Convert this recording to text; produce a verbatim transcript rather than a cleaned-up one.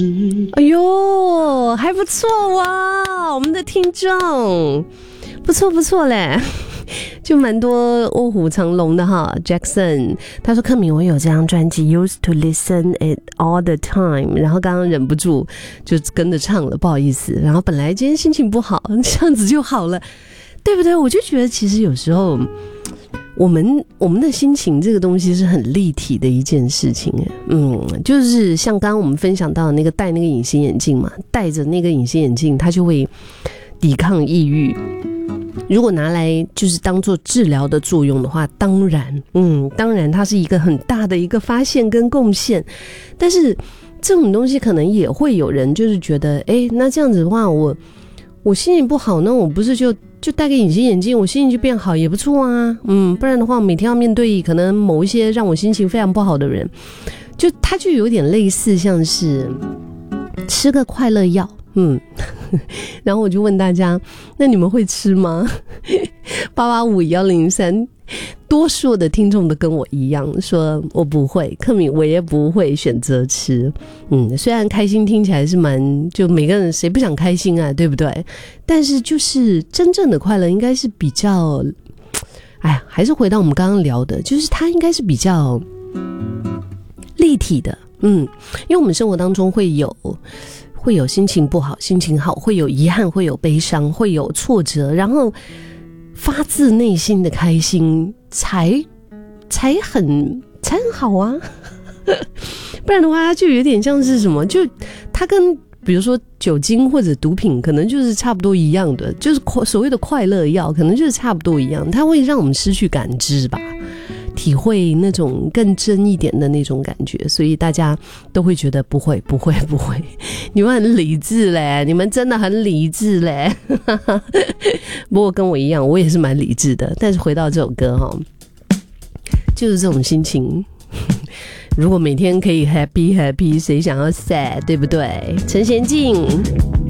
哎呦，还不错哇，我们的听众不错不错嘞，就蛮多卧虎藏龙的哈。 Jackson 他说，克敏我有这张专辑 Used to listen it all the time， 然后刚刚忍不住就跟着唱了，不好意思，然后本来今天心情不好，这样子就好了，对不对？我就觉得其实有时候我们我们的心情这个东西是很立体的一件事情。嗯，就是像刚刚我们分享到的那个戴那个隐形眼镜嘛，戴着那个隐形眼镜它就会抵抗抑郁，如果拿来就是当做治疗的作用的话，当然嗯，当然它是一个很大的一个发现跟贡献。但是这种东西可能也会有人就是觉得，诶，那这样子的话我我心情不好，那我不是就就戴个隐形眼镜，我心情就变好也不错啊。嗯，不然的话每天要面对可能某一些让我心情非常不好的人，就它就有点类似像是吃个快乐药。嗯，然后我就问大家，那你们会吃吗？八八五一零三，多数的听众都跟我一样说我不会，克敏我也不会选择吃。嗯，虽然开心听起来是蛮，就每个人谁不想开心啊，对不对？但是就是真正的快乐应该是比较，哎呀，还是回到我们刚刚聊的，就是它应该是比较立体的。嗯，因为我们生活当中会有会有心情不好心情好，会有遗憾，会有悲伤，会有挫折，然后发自内心的开心才才很才很好啊。不然的话它就有点像是什么，就它跟比如说酒精或者毒品可能就是差不多一样的，就是所谓的快乐药可能就是差不多一样，它会让我们失去感知吧，体会那种更真一点的那种感觉，所以大家都会觉得不会不会不会，你们很理智嘞，你们真的很理智嘞。不过跟我一样，我也是蛮理智的，但是回到这首歌哈，就是这种心情。如果每天可以 happy happy， 谁想要 sad， 对不对？陈娴静。